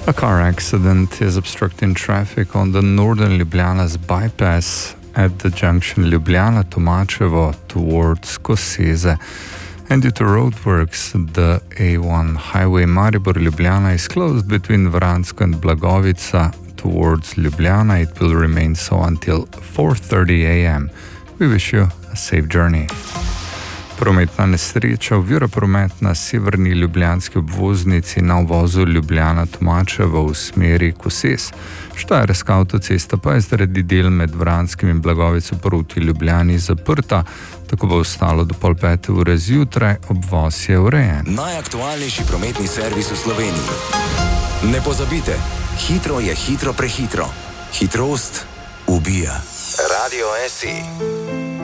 A car accident is obstructing traffic on the northern Ljubljana's bypass at the junction Ljubljana-Tomačevo towards Koseze. And due to roadworks, the A1 highway Maribor-Ljubljana is closed between Vransko and Blagovica towards Ljubljana. It will remain so until 4:30 a.m. We wish you a safe journey. Prometna nesreča ovira promet na severni ljubljanski obvoznici na uvozu Ljubljana-Tomačevo v smeri Koses. Štajerska avtocesta pa je zaradi del med Vranskim in Blagovico proti Ljubljani zaprta, tako bo ostalo do 4:30 zjutraj, obvoz je urejen. Najaktualnejši prometni servis v Sloveniji. Ne pozabite, hitro je hitro prehitro. Hitrost ubija. Radio SE.